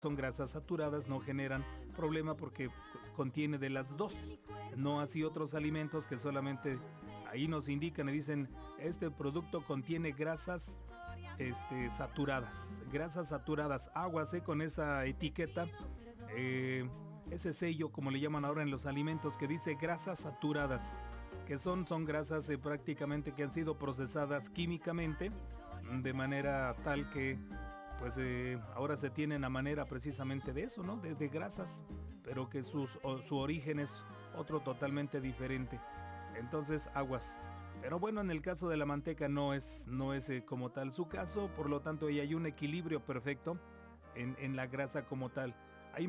son grasas saturadas, no generan problema porque pues, contiene de las dos. No así otros alimentos que solamente ahí nos indican y dicen, este producto contiene grasas saturadas. Grasas saturadas, aguas con esa etiqueta, ese sello, como le llaman ahora en los alimentos, que dice grasas saturadas, que son grasas prácticamente que han sido procesadas químicamente, de manera tal que pues ahora se tienen a manera precisamente de eso, ¿no? De grasas, pero que su origen es otro totalmente diferente. Entonces, aguas. Pero bueno, en el caso de la manteca no es como tal su caso, por lo tanto ahí hay un equilibrio perfecto en la grasa como tal. Hay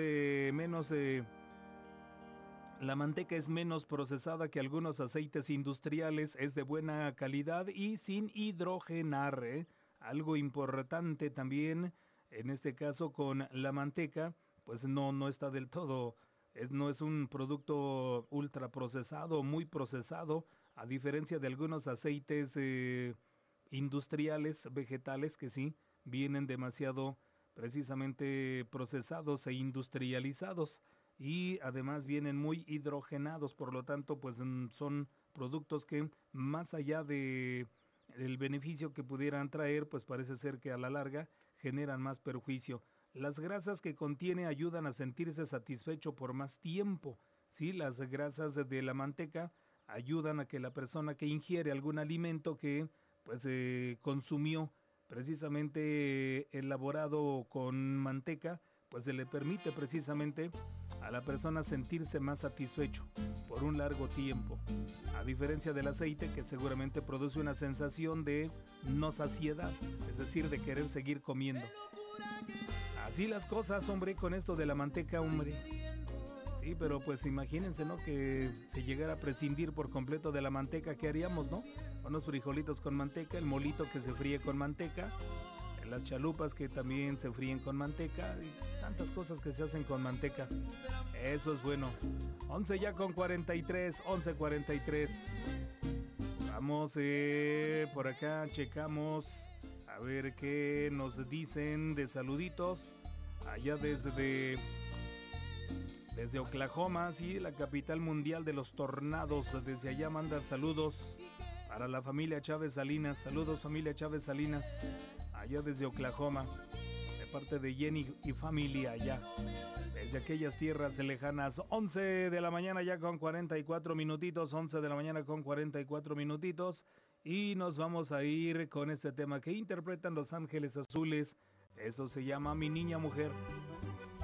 la manteca es menos procesada que algunos aceites industriales, es de buena calidad y sin hidrogenar, ¿eh? Algo importante también, en este caso con la manteca, pues no está del todo, no es un producto ultra procesado, muy procesado, a diferencia de algunos aceites industriales, vegetales, que sí, vienen demasiado precisamente procesados e industrializados y además vienen muy hidrogenados, por lo tanto pues son productos que más allá del beneficio que pudieran traer, pues parece ser que a la larga generan más perjuicio. Las grasas que contiene ayudan a sentirse satisfecho por más tiempo. Sí, las grasas de la manteca ayudan a que la persona que ingiere algún alimento que pues consumió precisamente elaborado con manteca, pues se le permite precisamente a la persona sentirse más satisfecho por un largo tiempo. A diferencia del aceite, que seguramente produce una sensación de no saciedad, es decir, de querer seguir comiendo. Así las cosas, hombre, con esto de la manteca, hombre. Sí, pero pues imagínense, ¿no? Que se llegara a prescindir por completo de la manteca, ¿qué haríamos, no? Unos frijolitos con manteca, el molito que se fríe con manteca, las chalupas que también se fríen con manteca y tantas cosas que se hacen con manteca. Eso es bueno. 11 ya con 43, 11:43. Vamos por acá, checamos a ver qué nos dicen de saluditos allá desde Oklahoma, sí, la capital mundial de los tornados. Desde allá mandan saludos para la familia Chávez Salinas. Saludos, familia Chávez Salinas, allá desde Oklahoma, de parte de Jenny y familia allá, desde aquellas tierras lejanas. 11 de la mañana ya con 44 minutitos, 11 de la mañana con 44 minutitos. Y nos vamos a ir con este tema que interpretan Los Ángeles Azules. Eso se llama Mi Niña Mujer.